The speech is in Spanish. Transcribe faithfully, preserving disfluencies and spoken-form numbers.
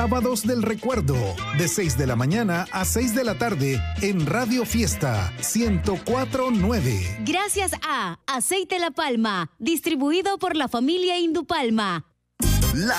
Sábados del Recuerdo, de seis de la mañana a seis de la tarde en Radio Fiesta ciento cuatro punto nueve. Gracias a Aceite La Palma, distribuido por la familia Indupalma. La